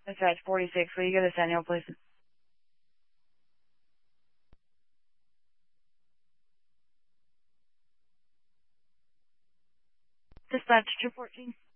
Dispatch 46, will you go to Centennial, please? Dispatch 214.